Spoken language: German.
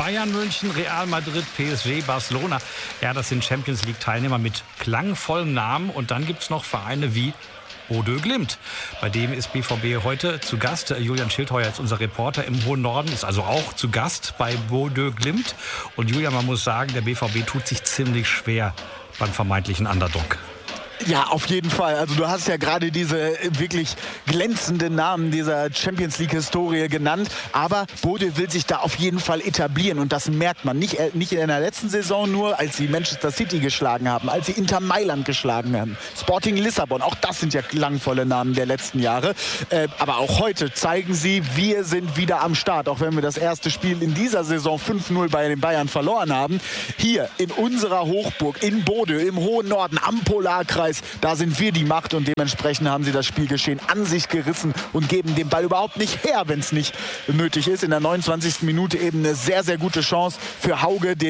Bayern München, Real Madrid, PSG, Barcelona. Ja, das sind Champions-League-Teilnehmer mit klangvollen Namen. Und dann gibt es noch Vereine wie Bodø Glimt. Bei dem ist BVB heute zu Gast. Julian Schildheuer ist unser Reporter im hohen Norden, ist also auch zu Gast bei Bodø Glimt. Und Julian, man muss sagen, der BVB tut sich ziemlich schwer beim vermeintlichen Underdog. Ja, auf jeden Fall. Also du hast ja gerade diese wirklich glänzenden Namen dieser Champions-League-Historie genannt. Aber Bodø will sich da auf jeden Fall etablieren. Und das merkt man nicht in der letzten Saison nur, als sie Manchester City geschlagen haben, als sie Inter Mailand geschlagen haben. Sporting Lissabon, auch das sind ja klangvolle Namen der letzten Jahre. Aber auch heute zeigen sie, wir sind wieder am Start. Auch wenn wir das erste Spiel in dieser Saison 5-0 bei den Bayern verloren haben. Hier in unserer Hochburg, in Bodø, im hohen Norden, am Polarkreis, da sind wir die Macht und dementsprechend haben sie das Spielgeschehen an sich gerissen und geben den Ball überhaupt nicht her, wenn es nicht nötig ist. In der 29. Minute eben eine sehr, sehr gute Chance für Hauge,